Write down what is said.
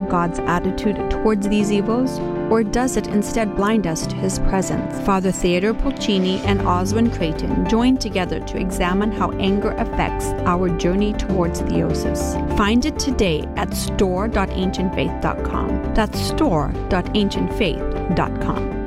God's attitude towards these evils, or does it instead blind us to His presence? Father Theodore Pulcini and Oswin Creighton joined together to examine how anger affects our journey towards theosis. Find it today at store.ancientfaith.com. That's store.ancientfaith.com.